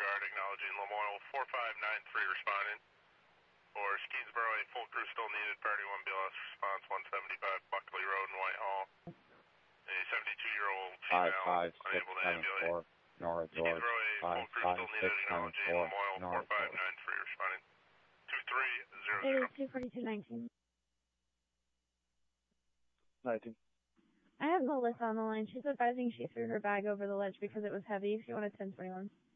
Guard acknowledging Lamoille 4593 responding. For Skeensboro, a full crew still needed. Priority 1 BLS response 175 Buckley Road in Whitehall. A 72-year-old female unable to ambulate. Nora George. Skeensboro, a full crew still needed. Acknowledging Lamoille 4593 responding. 2300. 4219. 19. I have Melissa on the line. She's advising she threw her bag over the ledge because it was heavy. If you want a 1021.